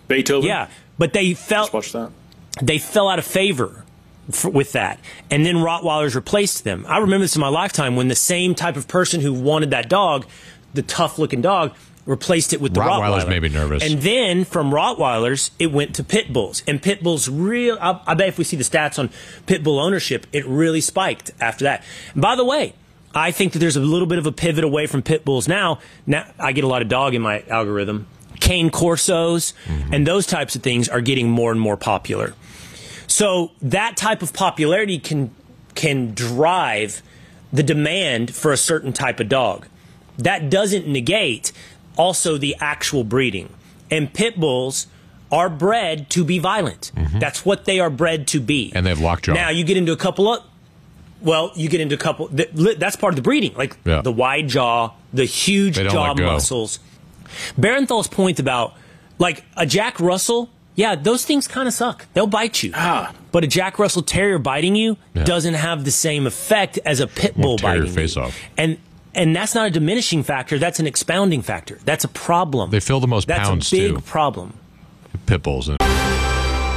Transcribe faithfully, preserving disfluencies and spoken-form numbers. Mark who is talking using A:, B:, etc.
A: Beethoven.
B: Yeah, but they felt
A: Let's watch that.
B: they fell out of favor for, with that, and then Rottweilers replaced them. I remember this in my lifetime when the same type of person who wanted that dog, the tough-looking dog, replaced it with the
C: Rottweilers
B: Rottweiler.
C: made me nervous.
B: And then from Rottweilers, it went to Pit Bulls. And Pit Bulls real, I, I bet if we see the stats on Pit Bull ownership, it really spiked after that. And by the way, I think that there's a little bit of a pivot away from Pit Bulls now. Now I get a lot of dog in my algorithm. Cane Corsos mm-hmm. and those types of things are getting more and more popular. So that type of popularity can can drive the demand for a certain type of dog. That doesn't negate also the actual breeding. And Pit Bulls are bred to be violent. Mm-hmm. That's what they are bred to be.
C: And they have lockjaw.
B: Now, you get into a couple of, well, you get into a couple, that's part of the breeding. Like yeah. the wide jaw, the huge jaw muscles. Barenthal's point about, like, a Jack Russell, yeah, those things kind of suck. They'll bite you. Ah. But a Jack Russell Terrier biting you yeah. doesn't have the same effect as a Pit Bull
C: Won't tear
B: biting
C: your face
B: you.
C: off.
B: And And that's not a diminishing factor. That's an expounding factor. That's a problem.
C: They fill the most
B: that's
C: pounds,
B: too. That's a big
C: too.
B: problem.
C: Pit Bulls.